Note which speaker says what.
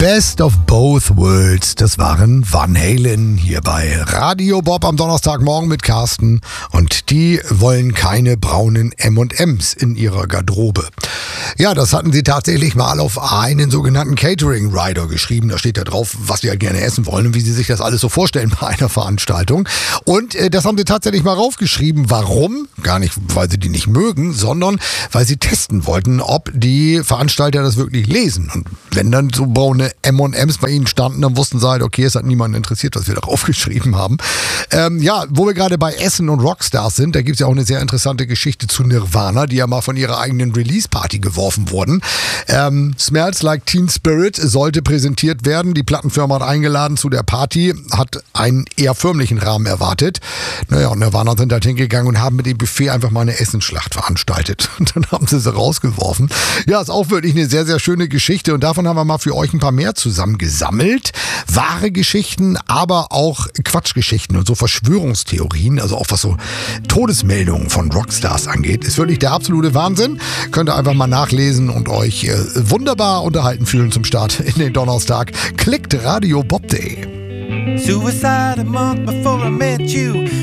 Speaker 1: Best of Both Worlds, das waren Van Halen hier bei Radio Bob am Donnerstagmorgen mit Carsten und die wollen keine braunen M&Ms in ihrer Garderobe. Ja, das hatten sie tatsächlich mal auf einen sogenannten Catering Rider geschrieben. Da steht da drauf, was sie halt gerne essen wollen und wie sie sich das alles so vorstellen bei einer Veranstaltung. Und das haben sie tatsächlich mal raufgeschrieben. Warum? Gar nicht, weil sie die nicht mögen, sondern weil sie testen wollten, ob die Veranstalter das wirklich lesen. Und wenn dann so braune M&Ms bei ihnen standen, dann wussten sie halt, okay, es hat niemanden interessiert, was wir da draufgeschrieben haben. Ja, wo wir gerade bei Essen und Rockstars sind, da gibt es ja auch eine sehr interessante Geschichte zu Nirvana, die ja mal von ihrer eigenen Release-Party geworfen wurden. Smells Like Teen Spirit sollte präsentiert werden. Die Plattenfirma hat eingeladen zu der Party, hat einen eher förmlichen Rahmen erwartet. Naja, und Nirvana sind halt hingegangen und haben mit dem Buffet einfach mal eine Essensschlacht veranstaltet. Und dann haben sie rausgeworfen. Ja, ist auch wirklich eine sehr, sehr schöne Geschichte und davon haben wir mal für euch ein paar mehr zusammengesammelt. Wahre Geschichten, aber auch Quatschgeschichten und so Verschwörungstheorien, also auch was so Todesmeldungen von Rockstars angeht, ist wirklich der absolute Wahnsinn. Könnt ihr einfach mal nachlesen und euch wunderbar unterhalten fühlen zum Start in den Donnerstag. Klickt Radio Bob Day.
Speaker 2: Suicide a month before I met you.